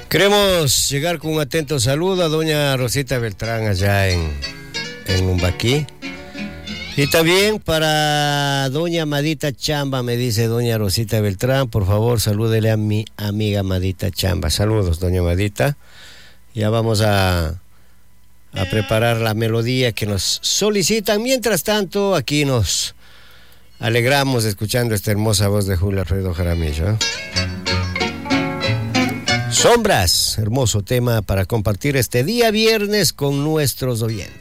Queremos llegar con un atento saludo a doña Rosita Beltrán allá en Umbaquí. Y también para doña Madita Chamba, me dice doña Rosita Beltrán, por favor salúdele a mi amiga Madita Chamba. Saludos, doña Madita. Ya vamos a preparar la melodía que nos solicitan. Mientras tanto, aquí nos alegramos escuchando esta hermosa voz de Julio Alfredo Jaramillo, ¿eh? Sombras, hermoso tema para compartir este día viernes con nuestros oyentes.